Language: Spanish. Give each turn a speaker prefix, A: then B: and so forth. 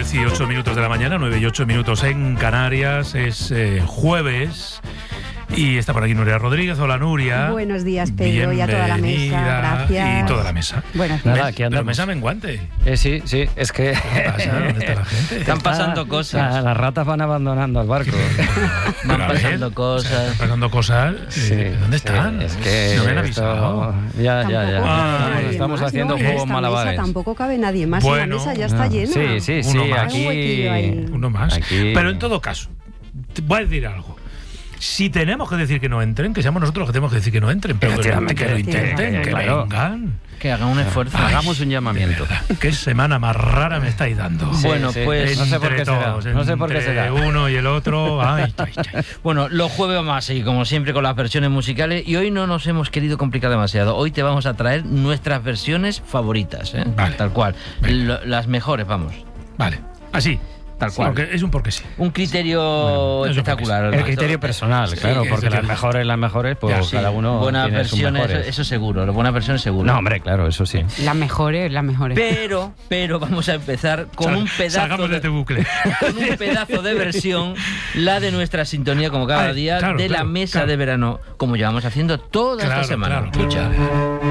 A: 9:08 de la mañana, 9:08 en Canarias. Es jueves y está por aquí Nuria Rodríguez. Hola, Nuria.
B: Buenos días, Pedro, y a toda la mesa. Gracias.
A: Y toda la mesa.
B: Buenos días.
C: Nada, aquí andamos.
A: Pero mesa menguante.
C: Sí, es que...
A: ¿Qué pasa? ¿Dónde está la gente?
D: Están pasando cosas.
C: Las ratas van abandonando el barco.
D: Van
A: a ver,
D: pasando cosas.
A: Están pasando cosas.
C: Sí,
A: ¿Dónde están?
C: Es que
A: no me han avisado.
C: Ya.
B: Tampoco
C: Estamos
B: más,
C: haciendo
B: ¿no?
C: juegos
B: Esta
C: malabares.
B: mesa tampoco cabe nadie más.
A: Bueno,
B: La mesa ya está llena.
C: Sí,
A: Uno más.
C: aquí...
B: Un huequillo ahí.
A: Uno más.
C: Aquí-
A: Pero en todo caso, te voy a decir algo. Si tenemos que decir que no entren, que seamos nosotros los que tenemos que decir que no entren, pero que lo intenten, que
C: Claro.
A: vengan.
D: Que hagan un esfuerzo.
C: Hagamos un llamamiento.
A: De verdad, qué semana más rara me estáis dando.
C: Sí,
D: Bueno, pues,
C: no sé por qué será.
A: todos,
C: No sé por qué
A: entre
C: será.
A: uno y el otro. Ay.
D: Bueno, los jueves vamos a seguir, como siempre, con las versiones musicales. Y hoy no nos hemos querido complicar demasiado. Hoy te vamos a traer nuestras versiones favoritas, ¿eh?
A: Vale.
D: Tal cual.
A: Venga.
D: Las mejores, vamos.
A: Vale, así.
D: Tal cual.
A: Porque es un porque sí.
D: Un criterio
A: Bueno, eso
D: espectacular.
C: El criterio personal, claro,
A: sí,
C: porque
A: eso
C: las mejores, pues
A: Ya, sí.
C: cada uno
D: buenas
C: tiene sus
D: versiones,
C: mejores.
D: eso seguro. Las buenas versiones seguro.
C: No, hombre, claro, eso sí.
B: Las mejores.
D: Pero vamos a empezar con un pedazo
A: Salgamos de este bucle.
D: con un pedazo de versión, la de nuestra sintonía, como cada
A: Ay,
D: día,
A: claro,
D: de la
A: claro,
D: mesa
A: claro.
D: de verano, como llevamos haciendo toda esta semana.
A: Escucha.